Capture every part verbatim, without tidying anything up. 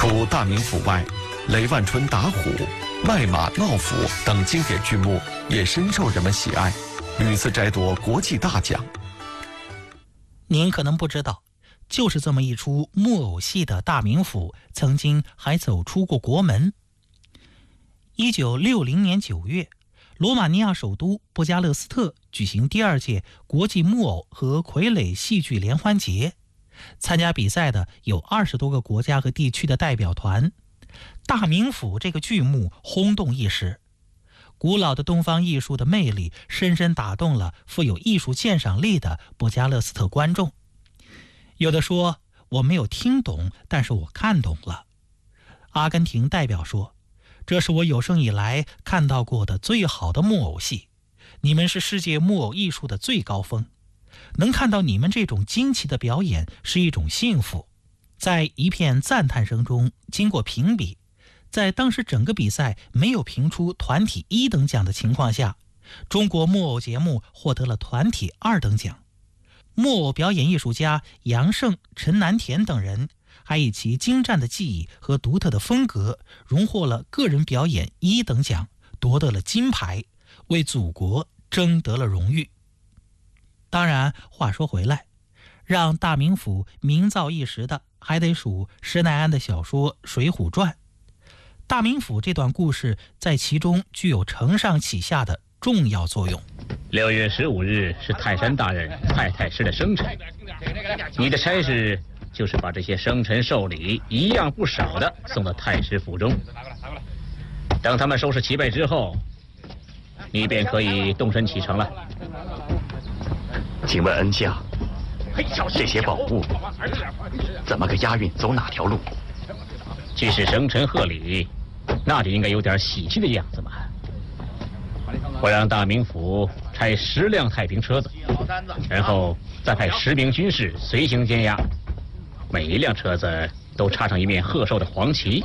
除大名府外，雷万春打虎、卖马闹虎等经典剧目也深受人们喜爱，屡次摘夺国际大奖。 您可能不知道，就是这么一出木偶戏的大名府，曾经还走出过国门。一九六零年九月，罗马尼亚首都布加勒斯特举行第二届国际木偶和傀儡戏剧联欢节，参加比赛的有二十多个国家和地区的代表团。大名府这个剧目轰动一时，古老的东方艺术的魅力深深打动了富有艺术鉴赏力的布加勒斯特观众。有的说我没有听懂，但是我看懂了。阿根廷代表说，这是我有生以来看到过的最好的木偶戏，你们是世界木偶艺术的最高峰，能看到你们这种惊奇的表演是一种幸福。在一片赞叹声中，经过评比，在当时整个比赛没有评出团体一等奖的情况下，中国木偶节目获得了团体二等奖。木偶表演艺术家杨胜、陈南田等人还以其精湛的技艺和独特的风格荣获了个人表演一等奖，夺得了金牌，为祖国争得了荣誉。当然话说回来，让大名府名噪一时的还得数施耐庵的小说《水浒传》。大名府这段故事在其中具有承上启下的重要作用。 六月十五日是泰山大人太太师的生辰，你的差事就是把这些生辰寿礼一样不少的送到太师府中。等他们收拾齐备之后，你便可以动身启程了。 请问恩相，这些宝物怎么个押运，走哪条路？ 既是生辰贺礼，那就应该有点喜气的样子嘛。我让大名府差十辆太平车子，然后再派十名军士随行监押，每一辆车子都插上一面贺寿的黄旗。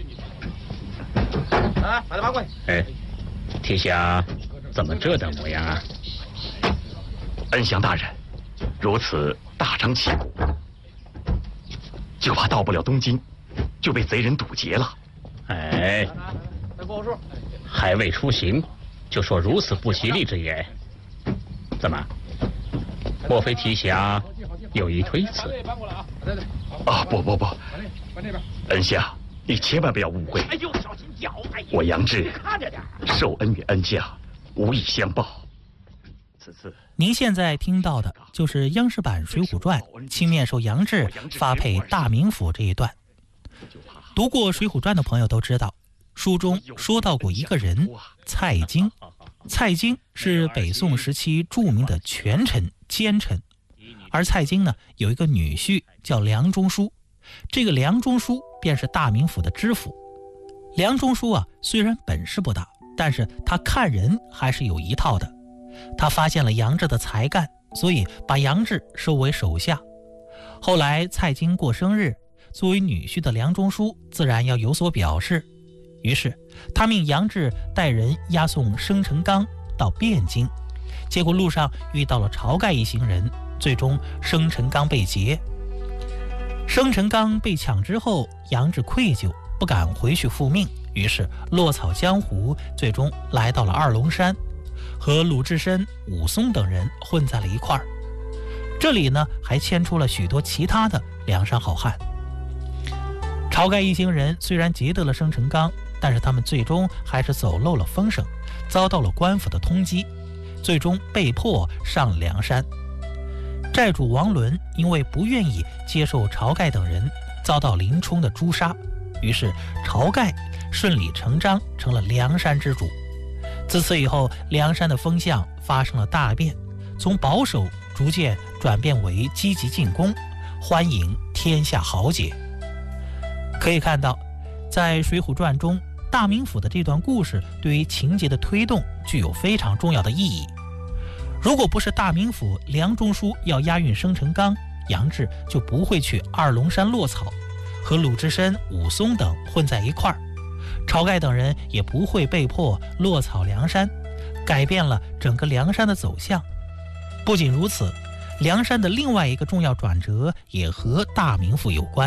啊，把它拿过去。 哎，提辖怎么这等模样啊？ 恩祥大人，如此大张旗鼓，就怕到不了东京，就被贼人堵截了。 哎，还未出行，就说如此不吉利之言，怎么？莫非提辖有意推辞？ 啊，不不不，恩相，你千万不要误会。我杨志受恩于恩相，无以相报。此次您现在听到的就是央视版《水浒传》青面兽杨志发配大名府这一段。读过《水浒传》的朋友都知道，书中说到过一个人蔡京。蔡京是北宋时期著名的权臣奸臣，而蔡京呢有一个女婿叫梁中书，这个梁中书便是大名府的知府。梁中书啊虽然本事不大，但是他看人还是有一套的。他发现了杨志的才干，所以把杨志收为手下。后来蔡京过生日，作为女婿的梁中书自然要有所表示，于是他命杨志带人押送生辰纲到汴京，结果路上遇到了晁盖一行人，最终生辰纲被劫。生辰纲被抢之后，杨志愧疚，不敢回去复命，于是落草江湖，最终来到了二龙山，和鲁智深、武松等人混在了一块儿。这里呢还牵出了许多其他的梁山好汉。晁盖一行人虽然劫得了生辰纲，但是他们最终还是走漏了风声，遭到了官府的通缉，最终被迫上梁山。寨主王伦因为不愿意接受晁盖等人，遭到林冲的诛杀，于是晁盖顺理成章成了梁山之主。自此以后，梁山的风向发生了大变，从保守逐渐转变为积极进攻，欢迎天下豪杰。可以看到，在《水浒传》中，大名府的这段故事对于情节的推动具有非常重要的意义。如果不是大名府梁中书要押运生辰纲，杨志就不会去二龙山落草，和鲁智深、武松等混在一块儿，晁盖等人也不会被迫落草梁山，改变了整个梁山的走向。不仅如此，梁山的另外一个重要转折也和大名府有关。